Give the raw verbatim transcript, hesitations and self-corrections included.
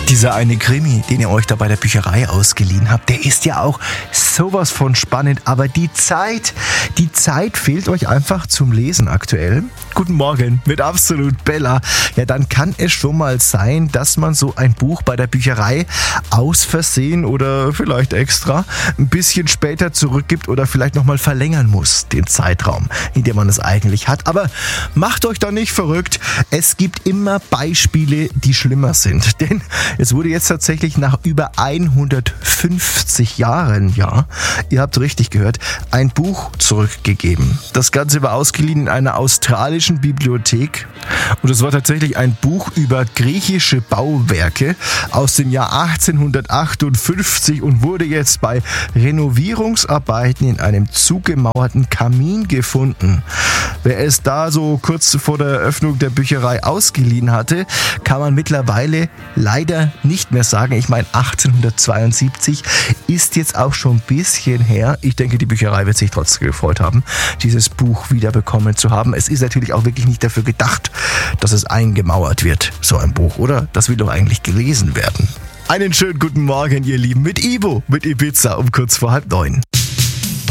Dieser eine Krimi, den ihr euch da bei der Bücherei ausgeliehen habt, der ist ja auch sowas von spannend. Aber die Zeit, die Zeit fehlt euch einfach zum Lesen aktuell. Guten Morgen mit Absolut Bella. Ja, dann kann es schon mal sein, dass man so ein Buch bei der Bücherei aus Versehen oder vielleicht extra ein bisschen später zurückgibt oder vielleicht nochmal verlängern muss, den Zeitraum, in dem man es eigentlich hat. Aber macht euch doch nicht verrückt. Es gibt immer Beispiele, die schlimmer sind. Denn es wurde jetzt tatsächlich nach über hundertfünfzig Jahren, ja, ihr habt richtig gehört, ein Buch zurückgegeben. Das Ganze war ausgeliehen in einer australischen Bibliothek und es war tatsächlich ein Buch über griechische Bauwerke aus dem Jahr achtzehnhundertachtundfünfzig und wurde jetzt bei Renovierungsarbeiten in einem zugemauerten Kamin gefunden. Wer es da so kurz vor der Eröffnung der Bücherei ausgeliehen hatte, kann man mittlerweile leider nicht mehr sagen. Ich meine, achtzehnhundertzweiundsiebzig ist jetzt auch schon ein bisschen her. Ich denke, die Bücherei wird sich trotzdem gefreut haben, dieses Buch wiederbekommen zu haben. Es ist natürlich auch wirklich nicht dafür gedacht, dass es eingemauert wird, so ein Buch, oder? Das will doch eigentlich gelesen werden. Einen schönen guten Morgen, ihr Lieben, mit Ivo, mit Ibiza um kurz vor halb neun.